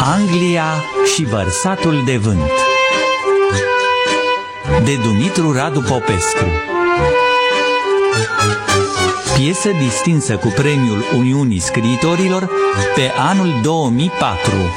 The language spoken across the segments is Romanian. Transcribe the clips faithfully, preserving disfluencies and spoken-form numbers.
Anglia și vărsatul de vânt, de Dumitru Radu Popescu. Piesă distinsă cu premiul Uniunii Scriitorilor pe anul două mii patru.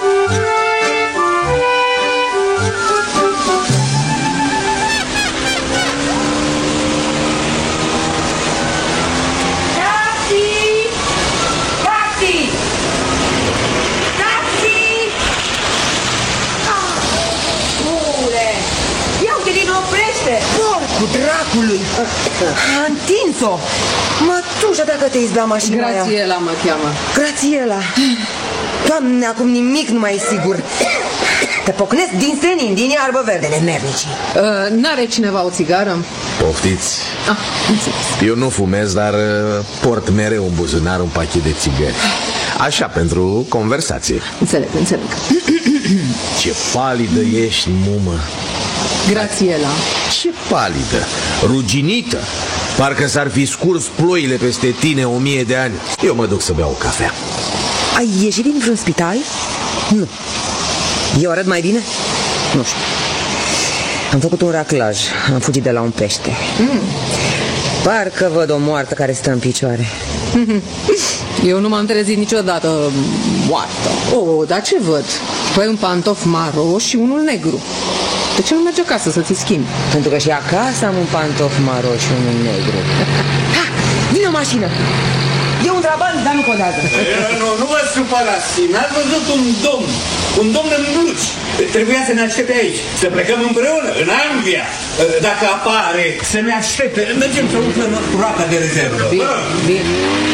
Dracului! A întins-o! Mătușa, dacă te izbea mașina aia. Grațiela mă cheamă. Grațiela! Doamne, acum nimic nu mai e sigur. Te pocnesc din senin, din iarbă verde, nemernicii. uh, N-are cineva o țigară? Poftiți? Ah, Eu nu fumez, dar port mereu în buzunar un pachet de țigări. Așa, pentru conversație. Înțeleg, înțeleg. Ce palidă ești, mumă. Grațiela. Ce palidă, ruginită. Parcă s-ar fi scurs ploile peste tine o mie de ani. Eu mă duc să beau o cafea. Ai ieșit din vreun spital? Nu. Eu arăt mai bine? Nu știu. Am făcut un raclaj. Am fugit de la un pește. mm. Parcă văd o moartă care stă în picioare. Eu nu m-am trezit niciodată moartă. Oh, dar ce văd? Păi un pantof maro și unul negru. De ce nu mergi acasă să ți schimbi? Pentru că și acasă am un pantof maro și unul negru. Ha! Vine o mașină! E un trabant, dar nu contează. Nu, nu vă supărați. N-ați văzut un domn, un domn în blugi. Trebuia să ne aștepte aici, să plecăm împreună, în Anglia. Dacă apare, să ne aștepte. Mergem să umplem roata de rezervă. Bine, bine.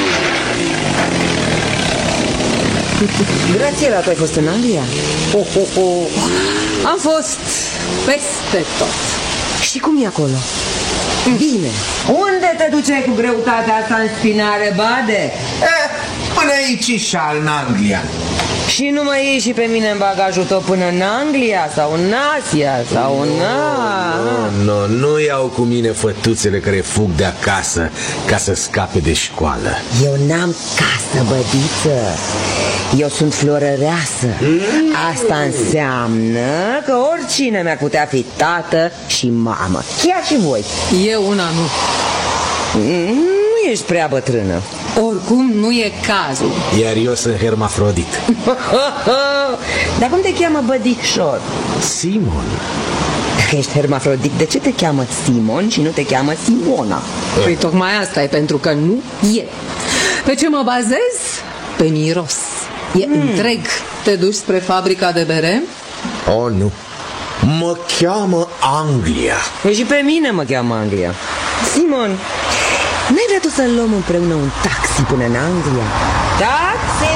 Grațiela, tu ai fost în Anglia? Oh, oh, oh. Am fost peste tot. Și cum e acolo? Bine. Unde te duceai cu greutatea asta în spinare, Bade? Eh, până aici și în Anglia. Și nu mai iei și pe mine în bagajul tău până în Anglia sau în Asia sau în... Nu, no, no, nu iau cu mine fătuțele care fug de acasă ca să scape de școală. Eu n-am casă, bădiță. Eu sunt florăreasă. Asta înseamnă că oricine mi-ar putea fi tată și mamă. Chiar și voi. Eu una nu. Nu ești prea bătrână. Oricum nu e cazul. Iar eu sunt hermafrodit. Dar cum te cheamă, bădicșor? Simon. Dacă ești hermafrodit, de ce te cheamă Simon și nu te cheamă Simona? Păi tocmai asta e, pentru că nu e. Pe ce mă bazez? Pe miros. E mm. întreg. Te duci spre fabrica de bere? Oh, nu. Mă cheamă Anglia. E și pe mine mă cheamă Anglia. Simon, n-ai vrea tu să luăm împreună un taxi până în Anglia? Taxi!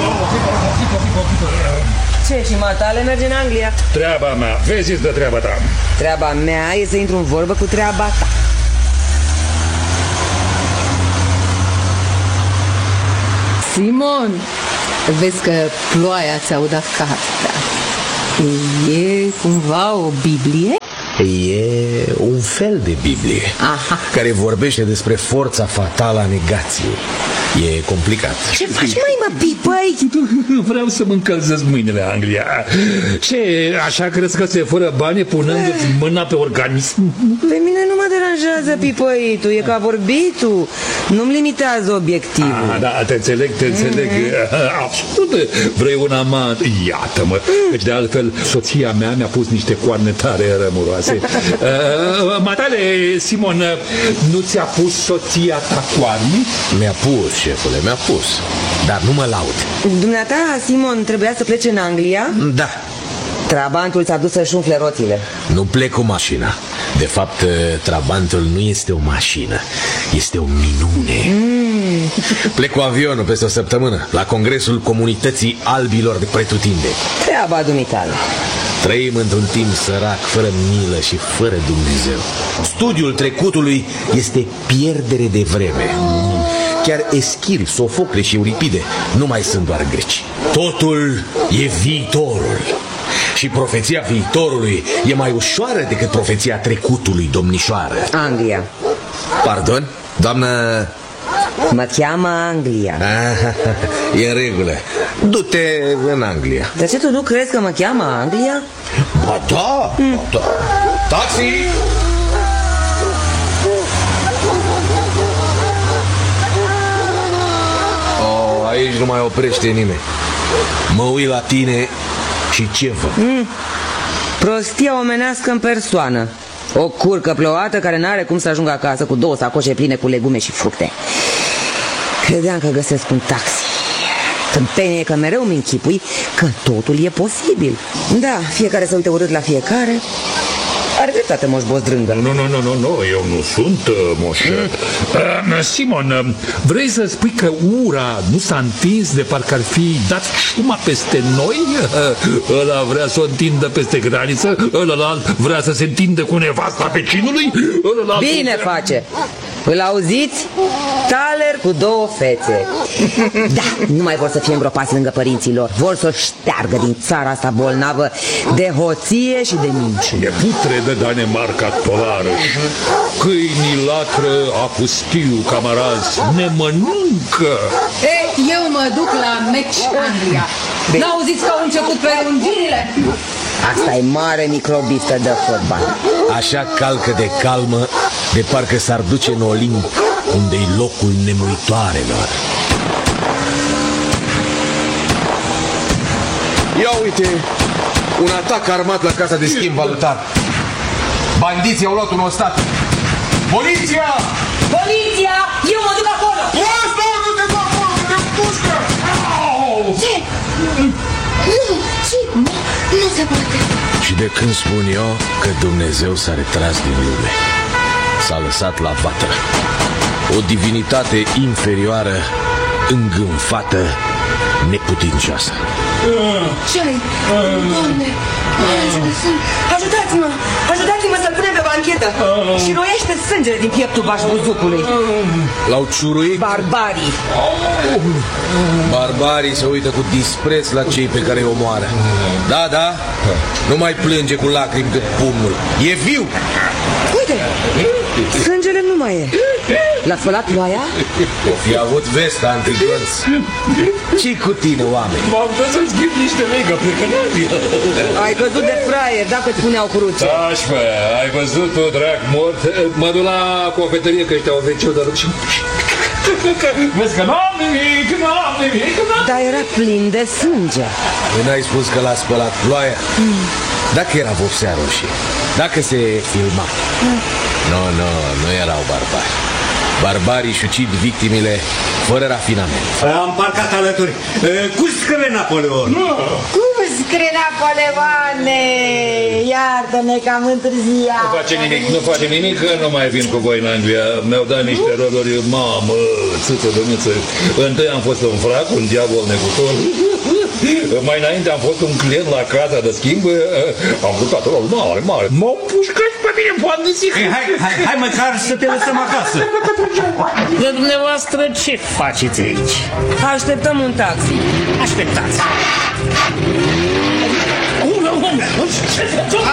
Ce, și matale merge în Anglia? Treaba mea, vezi de treaba ta. Treaba mea e să intru în vorbă cu treaba ta. Simon, vezi că ploaia ți-au dat cartea. E cumva o Biblie? E un fel de Biblie. Aha. Care vorbește despre forța fatală a negației. E complicat. Ce faci, mai mă, pipăi? Vreau să mă încălzesc mâinile, Anglia. Ce, așa crezi că se fără bani punându-ți mâna pe organism? Pe mine nu mă deranjează pipăitul, e ca vorbitul. Nu-mi limitează obiectivul. Ah, da, te înțeleg, te înțeleg. Mm-hmm. Absolut, vrei un amant. Iată-mă, deci de altfel soția mea mi-a pus niște coarne tare rămuroase. uh, Matale, Simon, nu ți-a pus soția ta coarne? Mi-a pus, șefule, mi-a pus. Dar nu mă laud. Dumneata, Simon, trebuia să plece în Anglia? Da. Trabantul ți-a dus să-și umfle roțile. Nu plec cu mașina. De fapt, Trabantul nu este o mașină. Este o minune. mm. Plec cu avionul peste o săptămână la Congresul Comunității Albilor de Pretutinde. Treaba dumitale. Trăim într-un timp sărac, fără milă și fără Dumnezeu. Studiul trecutului este pierdere de vreme. Chiar Eschil, Sofocle și Euripide nu mai sunt doar greci. Totul e viitorul. Și profeția viitorului e mai ușoară decât profeția trecutului, domnișoară. Anglia. Pardon? Doamnă Mă cheamă Anglia. Ah, e în regulă. Du-te în Anglia. De ce tu nu crezi că mă cheamă Anglia? Ba da, mm. ba da. Taxi! Oh, aici nu mai oprește nimeni. Mă uit la tine și ce văd? Mm. Prostia omenească în persoană. O curcă plouată care n-are cum să ajungă acasă cu două sacoșe pline cu legume și fructe. Credeam că găsesc un taxi. Tâmpenie că mereu mi închipui că totul e posibil. Da, fiecare se uită urât la fiecare. Are dreptate, Moș Bozdrângă. Nu, nu, nu, nu, nu, eu nu sunt uh, moș. Mm. Uh, Simon, uh, vrei să spui că ura nu s-a întins de parcă ar fi dat șuma peste noi? Uh, ăla vrea să o întindă peste graniță, ăla vrea să se întindă cu nevasta vecinului, ăla... Bine face! Îl auziți? Taler cu două fețe. Da, nu mai vor să fie îngropați lângă părinții lor. Vor să o șteargă din țara asta bolnavă de hoție și de minciună. E putre de Danemarca, tovarăș. Câinii latră, apustiu, camarazi, ne mănâncă. Ei, eu mă duc la meci Anglia. N-auziți că au început prelungirile? Asta e mare microbistă de fotbal. Așa calcă de calmă, de parcă s-ar duce în Olimp, unde-i locul nemuitoarelor. Ia uite, un atac armat la casa de schimb valutar. Bandiții au luat un ostat. Poliția! Poliția! Eu mă duc acolo! Asta, nu te dă acolo, că te pușcă! Ce? Nu, ce? Nu se poate. Și de când spun eu că Dumnezeu s-a retras din lume, s-a lăsat la vatră, o divinitate inferioară, îngânfată, neputincioasă. Ce-ai? Doamne, ajutați-mă! Ajutați-mă să-l punem pe banchetă! Și roiește sângele din pieptul bașbuzucului. L-au ciuruit? Barbarii! Barbarii se uită cu dispreț la cei pe care îi omoară. Da, da, nu mai plânge cu lacrimi cât pumnul. E viu! Uite, sângele nu mai e. L-a spălat ploaia? O fi avut vesta antiglonț. Ce-i cu tine, oameni? M-am dat să schimb niște mega pe Canaria. Ai căzut de fraier, dacă îți puneau cruce. Taci, bă, ai văzut tu, drac mort? Mă duc la cofetărie că ăștia au veciu, dar... Vezi că n-am nimic, n-am nimic, n-am... Dar era plin de sânge. Păi n-ai spus că l-a spălat ploaia? Mm. Dacă era vopsea roșie, dacă se filma. Mm. Nu, nu, nu erau barbari. Barbarii își ucid victimile fără rafinament. Am parcat alături. Cum scrie Napoleon? Cum scrie Napoleoane? Iartă-ne că am întârziat. Nu face nimic, nu face nimic, că nu mai vin cu voi în Anglia. Mi-au dat niște roluri, mamă, țâță, domniță. Întâi am fost un frac, un diavol negutor. Mai înainte am fost un client la casa de schimb. Am jucat rol mare, mare. M-au pușcat pe mine, bandiții. Hai, hai, hai, hai măcar să te lăsăm acasă. Dar dumneavoastră ce faceți aici? Așteptăm un taxi. Așteptați.